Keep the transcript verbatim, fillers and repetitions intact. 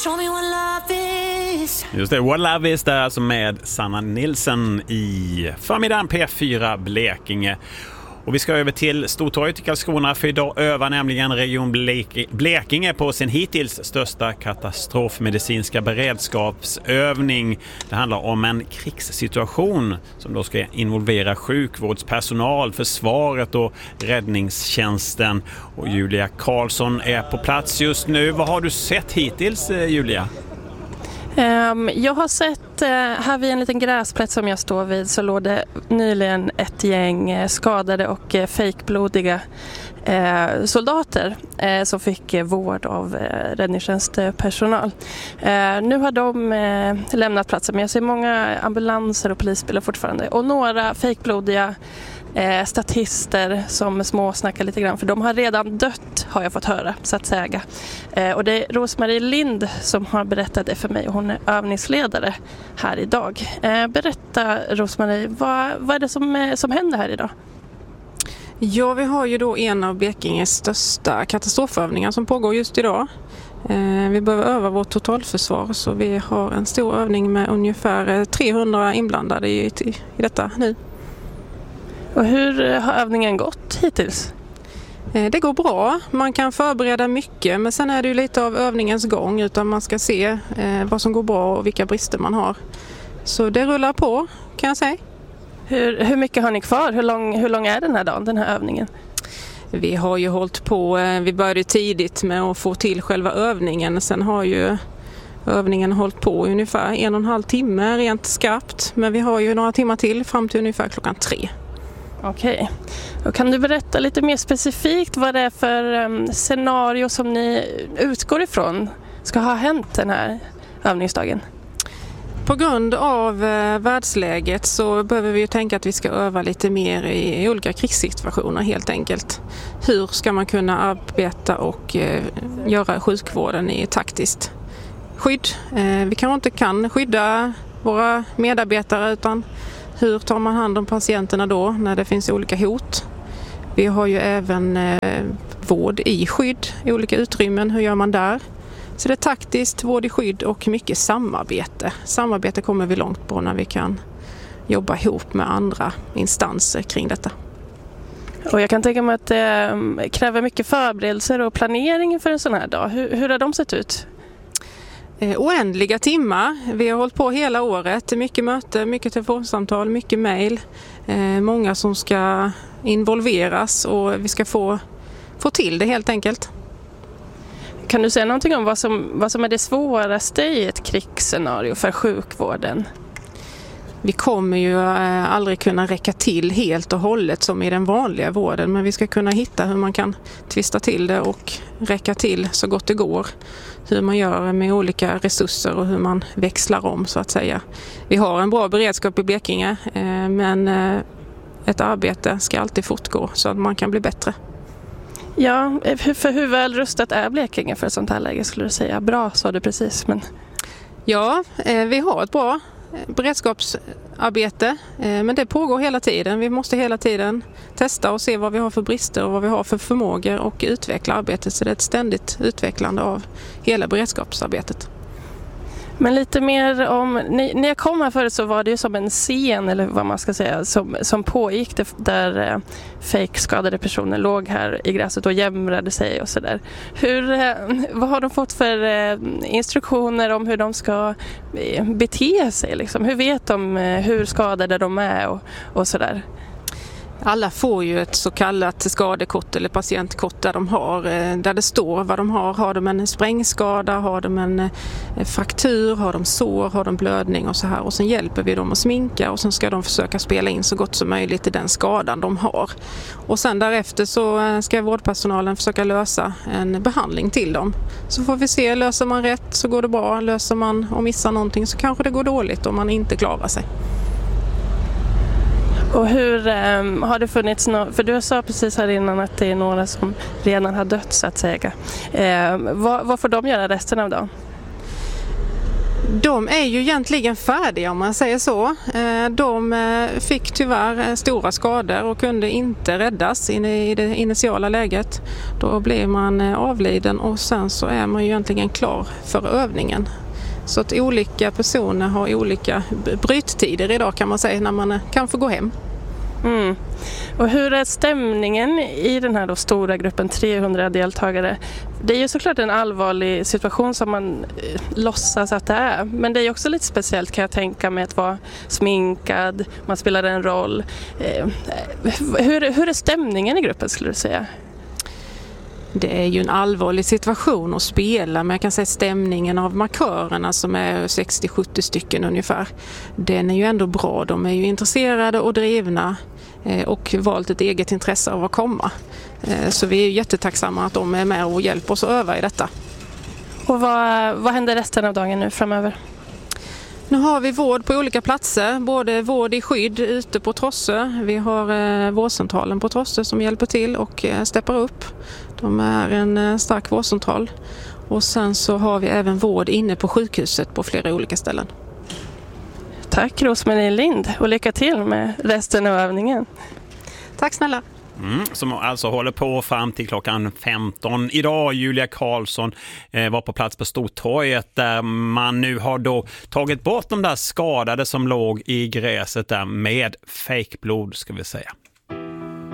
Just det, What Love Is där alltså med Sanna Nilsson i förmiddagen P fyra Blekinge. Och vi ska över till Stortorget i Karlskrona, för idag övar nämligen Region Blekinge på sin hittills största katastrofmedicinska beredskapsövning. Det handlar om en krigssituation som då ska involvera sjukvårdspersonal, försvaret och räddningstjänsten. Och Julia Karlsson är på plats just nu. Vad har du sett hittills, Julia? Um, jag har sett, uh, här vid en liten gräsplätt som jag står vid, så låg det nyligen ett gäng uh, skadade och uh, fejkblodiga uh, soldater uh, som fick uh, vård av uh, räddningstjänstpersonal. Uh, nu har de uh, lämnat platsen, men jag ser många ambulanser och polisbilar fortfarande. Och några fejkblodiga Eh, statister som småsnackar lite grann, för de har redan dött, har jag fått höra, så att säga. Eh, och det är Rosmarie Lind som har berättat det för mig, och hon är övningsledare här idag. Eh, berätta, Rosmarie, vad, vad är det som, eh, som händer här idag? Ja, vi har ju då en av Blekinges största katastrofövningar som pågår just idag. Eh, vi behöver öva vårt totalförsvar, så vi har en stor övning med ungefär trehundra inblandade i, i, i detta nu. Och hur har övningen gått hittills? Det går bra. Man kan förbereda mycket, men sen är det ju lite av övningens gång, utan man ska se eh, vad som går bra och vilka brister man har. Så det rullar på, kan jag säga. Hur, hur mycket har ni kvar? Hur lång, hur lång är den här dagen, den här övningen? Vi har ju hållit på, eh, vi började tidigt med att få till själva övningen. Sen har ju övningen hållit på ungefär en och en halv timme rent skarpt. Men vi har ju några timmar till fram till ungefär klockan tre. Okej, och kan du berätta lite mer specifikt vad det är för um, scenario som ni utgår ifrån ska ha hänt den här övningsdagen? På grund av eh, världsläget så behöver vi ju tänka att vi ska öva lite mer i, i olika krigssituationer helt enkelt. Hur ska man kunna arbeta och eh, göra sjukvården i taktiskt skydd? Eh, vi kanske inte kan skydda våra medarbetare, utan hur tar man hand om patienterna då när det finns olika hot? Vi har ju även eh, vård i skydd i olika utrymmen. Hur gör man där? Så det är taktiskt, vård i skydd och mycket samarbete. Samarbete kommer vi långt på när vi kan jobba ihop med andra instanser kring detta. Och jag kan tänka mig att det kräver mycket förberedelser och planering för en sån här dag. Hur, hur har de sett ut? Oändliga timmar. Vi har hållit på hela året. Mycket möte, mycket telefonsamtal, mycket mejl. Många som ska involveras, och vi ska få, få till det helt enkelt. Kan du säga någonting om vad som, vad som är det svåraste i ett krigsscenario för sjukvården? Vi kommer ju aldrig kunna räcka till helt och hållet som i den vanliga vården, men vi ska kunna hitta hur man kan twista till det och räcka till så gott det går. Hur man gör med olika resurser och hur man växlar om, så att säga. Vi har en bra beredskap i Blekinge, men ett arbete ska alltid fortgå så att man kan bli bättre. Ja, för hur väl rustat är Blekinge för ett sånt här läge, skulle du säga? Bra, sa du precis. Men... Ja, vi har ett bra beredskapsarbete, men det pågår hela tiden. Vi måste hela tiden testa och se vad vi har för brister och vad vi har för förmågor och utveckla arbetet. Så det är ett ständigt utvecklande av hela beredskapsarbetet. Men lite mer om, när jag kom här förut så var det ju som en scen, eller vad man ska säga, som, som pågick det, där eh, fejkskadade personer låg här i gräset och jämrade sig och sådär. Hur, eh, vad har de fått för eh, instruktioner om hur de ska eh, bete sig? Liksom? Hur vet de eh, hur skadade de är och, och sådär? Alla får ju ett så kallat skadekort eller patientkort där de har, där det står vad de har. Har de en sprängskada, har de en fraktur, har de sår, har de blödning och så här. Och sen hjälper vi dem att sminka, och sen ska de försöka spela in så gott som möjligt i den skadan de har. Och sen därefter så ska vårdpersonalen försöka lösa en behandling till dem. Så får vi se, löser man rätt så går det bra, löser man och missar någonting så kanske det går dåligt om man inte klarar sig. Och hur um, har det funnits no- för du sa precis här innan att det är några som redan har dött, så att säga. Eh, vad, vad får de göra resten av dagen? De är ju egentligen färdiga om man säger så. De fick tyvärr stora skador och kunde inte räddas i det initiala läget. Då blev man avliden och sen så är man ju egentligen klar för övningen. Så att olika personer har olika bryttider idag kan man säga när man kan få gå hem. Mm. Och hur är stämningen i den här då stora gruppen trehundra deltagare? Det är ju såklart en allvarlig situation som man eh, låtsas att det är. Men det är ju också lite speciellt kan jag tänka mig att vara sminkad, man spelar en roll. Eh, hur, hur är stämningen i gruppen skulle du säga? Det är ju en allvarlig situation att spela, men jag kan säga stämningen av markörerna som är sextio sjuttio stycken ungefär. Den är ju ändå bra, de är ju intresserade och drivna och valt ett eget intresse av att komma. Så vi är ju jättetacksamma att de är med och hjälper oss att öva i detta. Och vad, vad händer resten av dagen nu framöver? Nu har vi vård på olika platser, både vård i skydd ute på Trossö. Vi har eh, vårdcentralen på Trossö som hjälper till och eh, steppar upp. De är en eh, stark vårdcentral. Och sen så har vi även vård inne på sjukhuset på flera olika ställen. Tack Rosmarie Lind och lycka till med resten av övningen. Tack snälla. Mm, som alltså håller på fram till klockan femton. Idag Julia Karlsson eh, var på plats på Stortorget där man nu har då tagit bort de där skadade som låg i gräset där med fejkblod ska vi säga.